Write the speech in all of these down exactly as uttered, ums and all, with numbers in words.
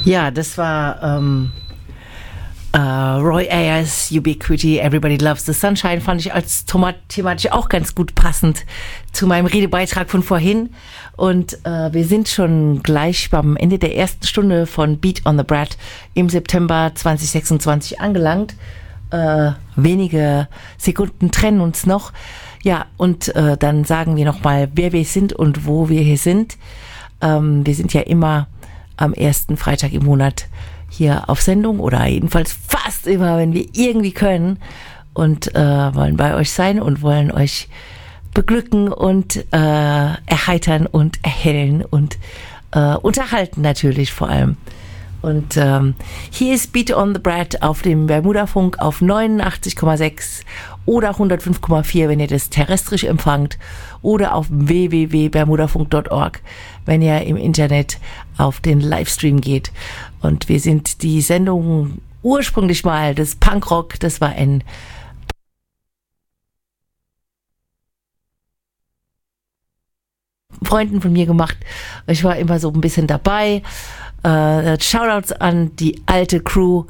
Ja, das war ähm, äh, Roy Ayers, Ubiquity, Everybody Loves the Sunshine, fand ich als thematisch auch ganz gut passend zu meinem Redebeitrag von vorhin. Und äh, wir sind schon gleich beim Ende der ersten Stunde von Beat on the Brat im September zwanzig sechsundzwanzig angelangt. Äh, wenige Sekunden trennen uns noch. Ja, und äh, dann sagen wir nochmal, wer wir sind und wo wir hier sind. Ähm, wir sind ja immer am ersten Freitag im Monat hier auf Sendung oder jedenfalls fast immer, wenn wir irgendwie können, und äh, wollen bei euch sein und wollen euch beglücken und äh, erheitern und erhellen und äh, unterhalten natürlich vor allem. Und ähm, hier ist Beat on the Brat auf dem Bermuda-Funk auf neunundachtzig Komma sechs oder hundertfünf Komma vier, wenn ihr das terrestrisch empfangt, oder auf w w w punkt bermudafunk punkt org, wenn ihr im Internet auf den Livestream geht. Und wir sind die Sendung ursprünglich mal des Punkrock, das war ein Freunden von mir gemacht. Ich war immer so ein bisschen dabei. Uh, Shoutouts an die alte Crew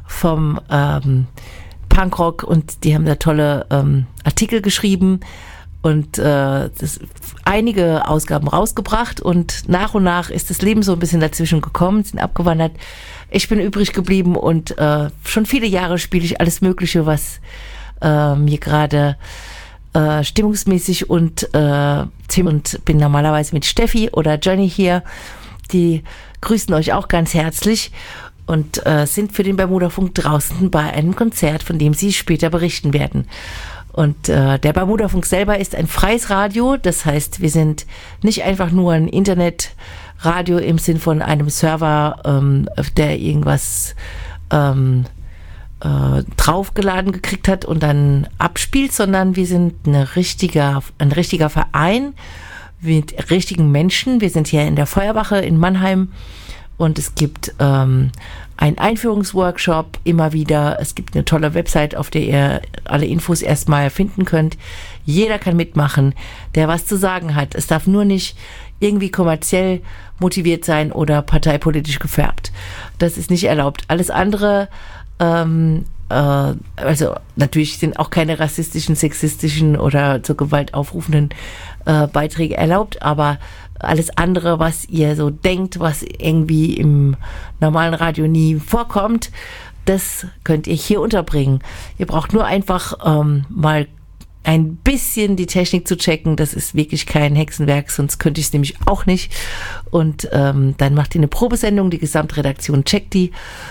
vom ähm, Punkrock, und die haben da tolle ähm, Artikel geschrieben und äh, das, einige Ausgaben rausgebracht, und nach und nach ist das Leben so ein bisschen dazwischen gekommen, sind abgewandert. Ich bin übrig geblieben und äh, schon viele Jahre spiele ich alles Mögliche, was äh, mir gerade äh, stimmungsmäßig und, äh, und bin normalerweise mit Steffi oder Johnny hier. Die grüßen euch auch ganz herzlich und äh, sind für den Bermuda-Funk draußen bei einem Konzert, von dem sie später berichten werden. Und äh, der Bermuda-Funk selber ist ein freies Radio, das heißt, wir sind nicht einfach nur ein Internetradio im Sinn von einem Server, ähm, der irgendwas ähm, äh, draufgeladen gekriegt hat und dann abspielt, sondern wir sind eine richtiger, ein richtiger Verein mit richtigen Menschen. Wir sind hier in der Feuerwache in Mannheim und es gibt ähm, einen Einführungsworkshop immer wieder. Es gibt eine tolle Website, auf der ihr alle Infos erstmal finden könnt. Jeder kann mitmachen, der was zu sagen hat. Es darf nur nicht irgendwie kommerziell motiviert sein oder parteipolitisch gefärbt. Das ist nicht erlaubt. Alles andere, ähm, äh, also natürlich sind auch keine rassistischen, sexistischen oder zur Gewalt aufrufenden äh, Beiträge erlaubt, aber alles andere, was ihr so denkt, was irgendwie im normalen Radio nie vorkommt, das könnt ihr hier unterbringen. Ihr braucht nur einfach ähm, mal ein bisschen die Technik zu checken. Das ist wirklich kein Hexenwerk, sonst könnte ich es nämlich auch nicht. Und ähm, dann macht ihr eine Probesendung, die Gesamtredaktion checkt die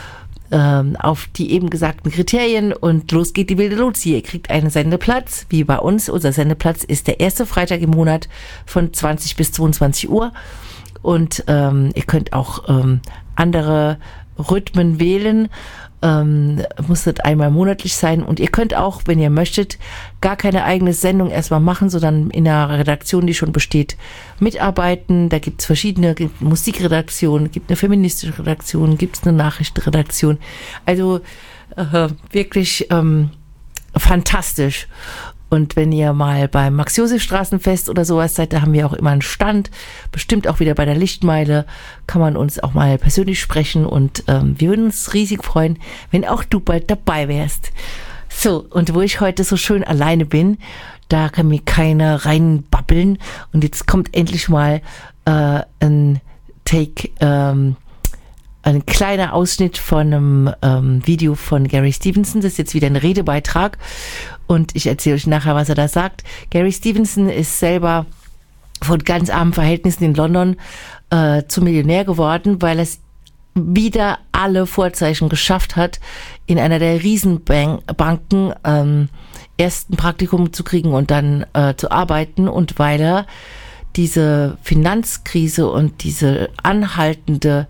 ähm, auf die eben gesagten Kriterien und los geht die wilde Luzi. Ihr kriegt einen Sendeplatz, wie bei uns. Unser Sendeplatz ist der erste Freitag im Monat von zwanzig bis zweiundzwanzig Uhr. Und ähm, ihr könnt auch ähm, andere Rhythmen wählen. Ähm, muss nicht einmal monatlich sein, und ihr könnt auch, wenn ihr möchtet, gar keine eigene Sendung erstmal machen, sondern in einer Redaktion, die schon besteht, mitarbeiten. Da gibt es verschiedene, gibt Musikredaktionen, gibt eine feministische Redaktion, gibt es eine Nachrichtenredaktion. Also äh, wirklich ähm, fantastisch. Und wenn ihr mal beim Max-Josef-Straßenfest oder sowas seid, da haben wir auch immer einen Stand. Bestimmt auch wieder bei der Lichtmeile kann man uns auch mal persönlich sprechen. Und ähm, wir würden uns riesig freuen, wenn auch du bald dabei wärst. So, und wo ich heute so schön alleine bin, da kann mir keiner reinbabbeln. Und jetzt kommt endlich mal äh, ein Take, ähm, ein kleiner Ausschnitt von einem ähm, Video von Gary Stevenson. Das ist jetzt wieder ein Redebeitrag. Und ich erzähle euch nachher, was er da sagt. Gary Stevenson ist selber von ganz armen Verhältnissen in London äh, zum Millionär geworden, weil es wieder alle Vorzeichen geschafft hat, in einer der Riesenbanken ähm, erst ein Praktikum zu kriegen und dann äh, zu arbeiten, und weil er diese Finanzkrise und diese anhaltende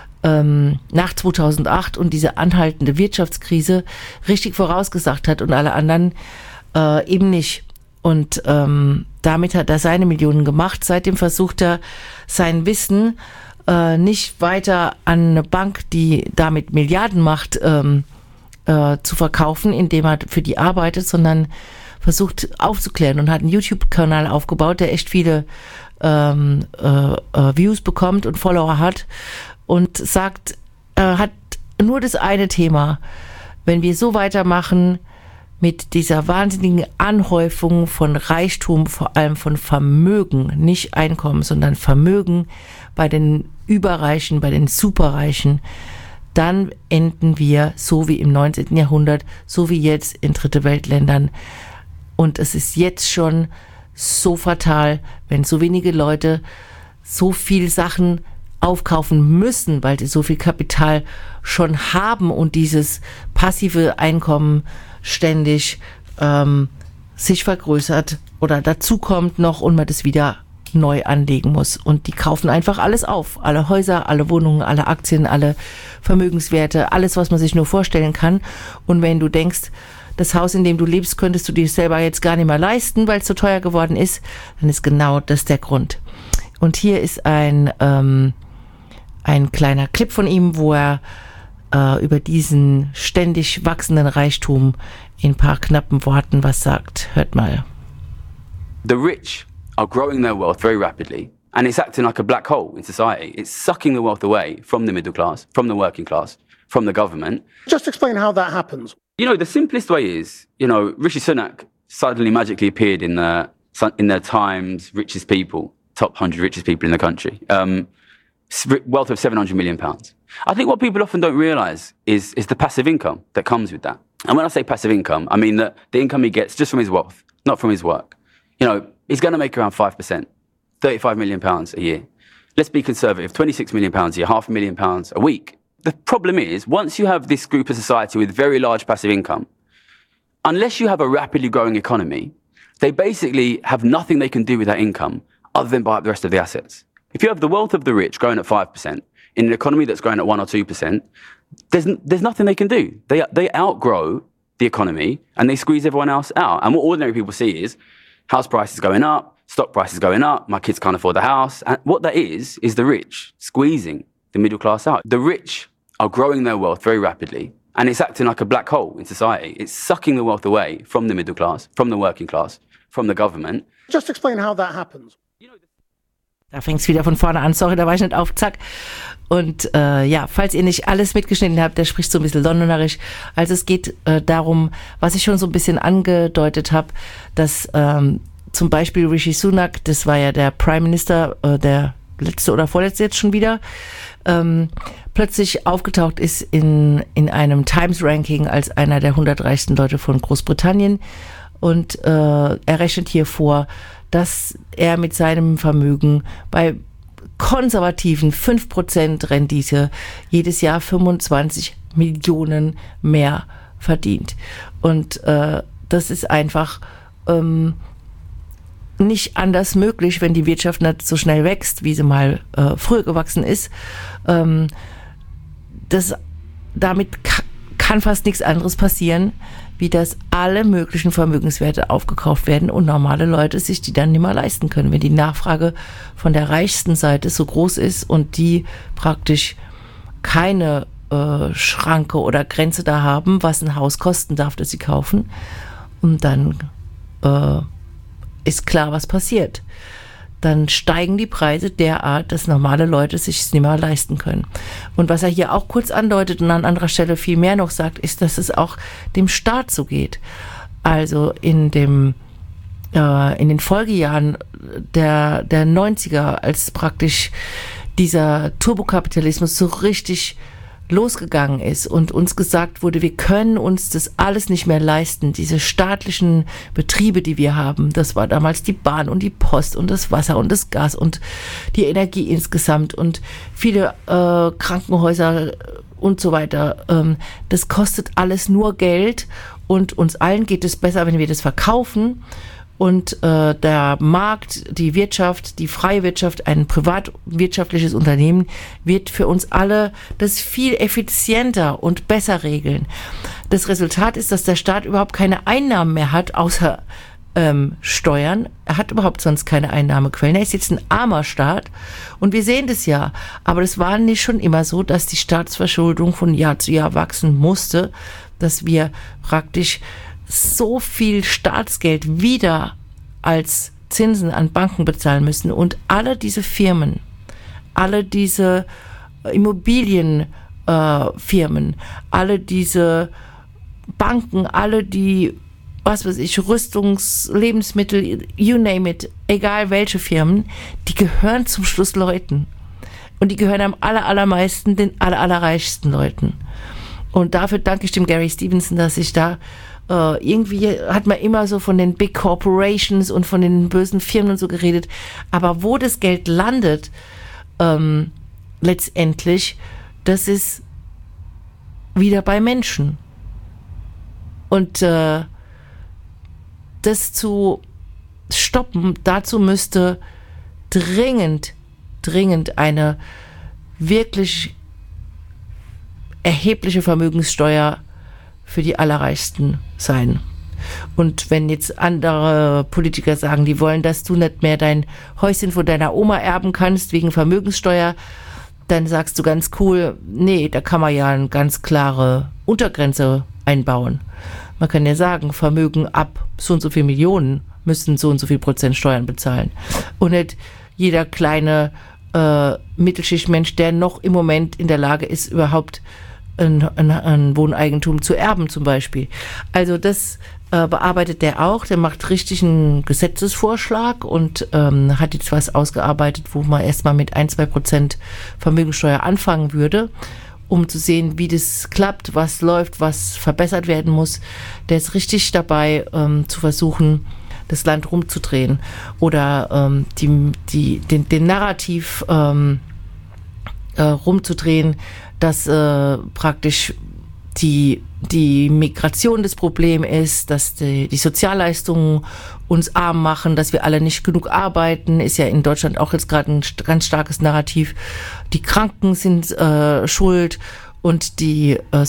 ähm, nach zweitausendacht und diese anhaltende Wirtschaftskrise richtig vorausgesagt hat und alle anderen äh, eben nicht. Und ähm, damit hat er seine Millionen gemacht. Seitdem versucht er, sein Wissen äh, nicht weiter an eine Bank, die damit Milliarden macht, ähm, äh, zu verkaufen, indem er für die arbeitet, sondern versucht aufzuklären und hat einen YouTube-Kanal aufgebaut, der echt viele ähm, äh, äh, Views bekommt und Follower hat, und sagt äh, hat nur das eine Thema. Wenn wir so weitermachen mit dieser wahnsinnigen Anhäufung von Reichtum, vor allem von Vermögen, nicht Einkommen, sondern Vermögen bei den Überreichen, bei den Superreichen, dann enden wir so wie im neunzehnten Jahrhundert, so wie jetzt in Dritte Weltländern. Und es ist jetzt schon so fatal, wenn so wenige Leute so viel Sachen aufkaufen müssen, weil sie so viel Kapital schon haben und dieses passive Einkommen ständig ähm, sich vergrößert oder dazu kommt noch und man das wieder neu anlegen muss. Und die kaufen einfach alles auf. Alle Häuser, alle Wohnungen, alle Aktien, alle Vermögenswerte, alles, was man sich nur vorstellen kann. Und wenn du denkst, das Haus, in dem du lebst, könntest du dir selber jetzt gar nicht mehr leisten, weil es so teuer geworden ist, dann ist genau das der Grund. Und hier ist ein, ähm, ein kleiner Clip von ihm, wo er äh, über diesen ständig wachsenden Reichtum in ein paar knappen Worten was sagt. Hört mal. The rich are growing their wealth very rapidly, and it's acting like a black hole in society. It's sucking the wealth away from the middle class, from the working class, from the government. Just explain how that happens. You know, the simplest way is, you know, Rishi Sunak suddenly magically appeared in the in the Times richest people, top one hundred richest people in the country. Um, wealth of seven hundred million pounds. I think what people often don't realise is is the passive income that comes with that. And when I say passive income, I mean that the income he gets just from his wealth, not from his work. You know, he's going to make around five percent, thirty-five million pounds a year. Let's be conservative, twenty-six million pounds a year, half a million pounds a week. The problem is, once you have this group of society with very large passive income, unless you have a rapidly growing economy, they basically have nothing they can do with that income other than buy up the rest of the assets. If you have the wealth of the rich growing at five percent in an economy that's growing at one or two percent, there's, there's nothing they can do. They, they outgrow the economy and they squeeze everyone else out. And what ordinary people see is house prices going up, stock prices going up, my kids can't afford the house. And what that is, is the rich squeezing the middle class out. The rich are growing their wealth very rapidly, and it's acting like a black hole in society. It's sucking the wealth away from the middle class, from the working class, from the government. Just explain how that happens. Da fängt es wieder von vorne an. Sorry, da war ich nicht auf, zack. Und äh, ja, falls ihr nicht alles mitgeschnitten habt, der spricht so ein bisschen londonerisch. Also es geht äh, darum, was ich schon so ein bisschen angedeutet habe, dass ähm, zum Beispiel Rishi Sunak, das war ja der Prime Minister, äh, der letzte oder vorletzte jetzt schon wieder, ähm, plötzlich aufgetaucht ist in, in einem Times-Ranking als einer der hundert reichsten Leute von Großbritannien. Und äh, er rechnet hier vor, dass er mit seinem Vermögen bei konservativen fünf Prozent Rendite jedes Jahr fünfundzwanzig Millionen mehr verdient. Und äh, das ist einfach ähm, nicht anders möglich, wenn die Wirtschaft nicht so schnell wächst, wie sie mal äh, früher gewachsen ist. Ähm, das, damit ka- kann fast nichts anderes passieren, wie dass alle möglichen Vermögenswerte aufgekauft werden und normale Leute sich die dann nicht mehr leisten können. Wenn die Nachfrage von der reichsten Seite so groß ist und die praktisch keine äh, Schranke oder Grenze da haben, was ein Haus kosten darf, das sie kaufen, und dann äh, ist klar, was passiert. Dann steigen die Preise derart, dass normale Leute sich es nicht mehr leisten können. Und was er hier auch kurz andeutet und an anderer Stelle viel mehr noch sagt, ist, dass es auch dem Staat so geht. Also in dem äh, in den Folgejahren der, der neunziger, als praktisch dieser Turbokapitalismus so richtig losgegangen ist und uns gesagt wurde, wir können uns das alles nicht mehr leisten, diese staatlichen Betriebe, die wir haben, das war damals die Bahn und die Post und das Wasser und das Gas und die Energie insgesamt und viele äh, Krankenhäuser und so weiter, ähm, das kostet alles nur Geld und uns allen geht es besser, wenn wir das verkaufen. Und äh, der Markt, die Wirtschaft, die freie Wirtschaft, ein privatwirtschaftliches Unternehmen wird für uns alle das viel effizienter und besser regeln. Das Resultat ist, dass der Staat überhaupt keine Einnahmen mehr hat, außer ähm, Steuern. Er hat überhaupt sonst keine Einnahmequellen. Er ist jetzt ein armer Staat und wir sehen das ja. Aber das war nicht schon immer so, dass die Staatsverschuldung von Jahr zu Jahr wachsen musste, dass wir praktisch so viel Staatsgeld wieder als Zinsen an Banken bezahlen müssen und alle diese Firmen, alle diese Immobilienunternehmen äh, Firmen, alle diese Banken, alle die, was weiß ich, Rüstungs-, Lebensmittel, you name it, egal welche Firmen, die gehören zum Schluss Leuten. Und die gehören am aller, allermeisten den aller, allerreichsten Leuten. Und dafür danke ich dem Gary Stevenson, dass ich da äh, irgendwie hat man immer so von den Big Corporations und von den bösen Firmen und so geredet. Aber wo das Geld landet, ähm, letztendlich, das ist wieder bei Menschen. Und äh, das zu stoppen, dazu müsste dringend, dringend eine wirklich erhebliche Vermögenssteuer für die Allerreichsten sein. Und wenn jetzt andere Politiker sagen, die wollen, dass du nicht mehr dein Häuschen von deiner Oma erben kannst wegen Vermögenssteuer, dann sagst du ganz cool, nee, da kann man ja eine ganz klare Untergrenze einbauen. Man kann ja sagen, Vermögen ab so und so viel Millionen müssen so und so viel Prozent Steuern bezahlen. Und nicht jeder kleine äh, Mittelschichtmensch, der noch im Moment in der Lage ist, überhaupt ein, ein, ein Wohneigentum zu erben zum Beispiel. Also das äh, bearbeitet der auch. Der macht richtig einen Gesetzesvorschlag und ähm, hat jetzt was ausgearbeitet, wo man erstmal mit ein, zwei Prozent Vermögenssteuer anfangen würde, um zu sehen, wie das klappt, was läuft, was verbessert werden muss. Der ist richtig dabei, ähm, zu versuchen, das Land rumzudrehen oder ähm, die, die, den, den Narrativ ähm, äh, rumzudrehen, dass äh, praktisch die, die Migration das Problem ist, dass die, die Sozialleistungen uns arm machen, dass wir alle nicht genug arbeiten, ist ja in Deutschland auch jetzt gerade ein ganz starkes Narrativ. Die Kranken sind äh, schuld und die äh,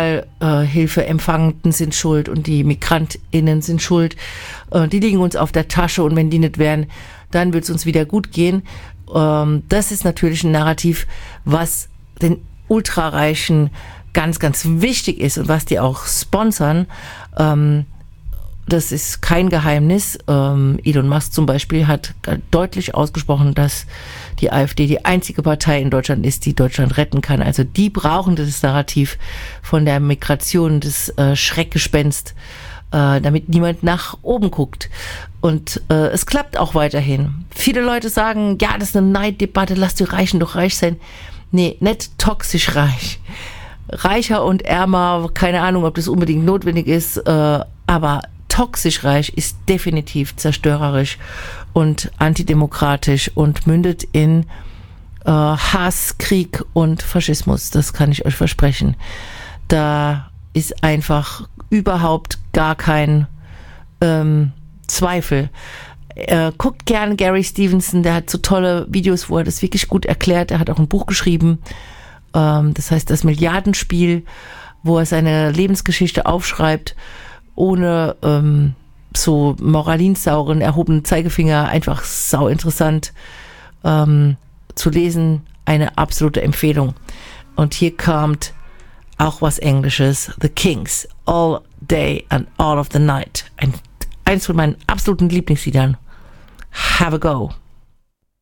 Sozialhilfeempfangenden sind schuld und die MigrantInnen sind schuld. Äh, die liegen uns auf der Tasche und wenn die nicht wären, dann wird es uns wieder gut gehen. Ähm, das ist natürlich ein Narrativ, was den Ultrareichen ganz, ganz wichtig ist und was die auch sponsern. Ähm, das ist kein Geheimnis. Ähm, Elon Musk zum Beispiel hat deutlich ausgesprochen, dass die AfD die einzige Partei in Deutschland ist, die Deutschland retten kann. Also die brauchen das Narrativ von der Migration, das äh, Schreckgespenst, äh, damit niemand nach oben guckt. Und äh, es klappt auch weiterhin. Viele Leute sagen, ja, das ist eine Neiddebatte, lass die Reichen doch reich sein. Nee, nicht toxisch reich. Reicher und ärmer, keine Ahnung, ob das unbedingt notwendig ist, äh, aber toxisch reich ist definitiv zerstörerisch und antidemokratisch und mündet in äh, Hass, Krieg und Faschismus. Das kann ich euch versprechen. Da ist einfach überhaupt gar kein ähm, Zweifel. Äh, guckt gern Gary Stevenson, der hat so tolle Videos, wo er das wirklich gut erklärt. Er hat auch ein Buch geschrieben, ähm, das heißt das Milliardenspiel, wo er seine Lebensgeschichte aufschreibt, ohne ähm, so moralinsauren, erhobenen Zeigefinger, einfach sau interessant ähm, zu lesen. Eine absolute Empfehlung. Und hier kommt auch was Englisches, The Kings, All Day and All of the Night. Ein, eins von meinen absoluten Lieblingsliedern. Have a go.